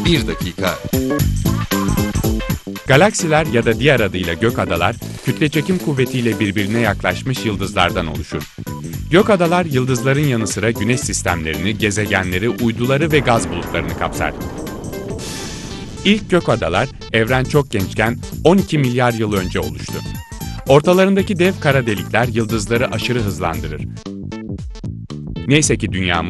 1 dakika. Galaksiler ya da diğer adıyla gökadalar, kütle çekim kuvvetiyle birbirine yaklaşmış yıldızlardan oluşur. Gökadalar, yıldızların yanı sıra güneş sistemlerini, gezegenleri, uyduları ve gaz bulutlarını kapsar. İlk gökadalar, evren çok gençken 12 milyar yıl önce oluştu. Ortalarındaki dev kara delikler yıldızları aşırı hızlandırır. Neyse ki dünyamız